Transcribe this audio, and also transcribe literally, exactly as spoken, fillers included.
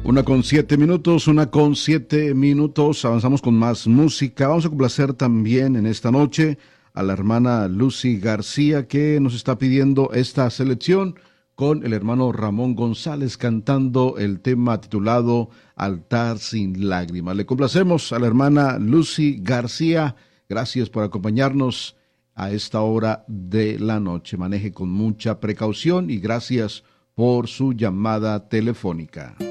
Una con siete minutos, una con siete minutos, avanzamos con más música. Vamos a complacer también en esta noche a la hermana Lucy García, que nos está pidiendo esta selección con el hermano Ramón González cantando el tema titulado Altar sin lágrimas. Le complacemos a la hermana Lucy García. Gracias por acompañarnos a esta hora de la noche. Maneje con mucha precaución y gracias por su llamada telefónica.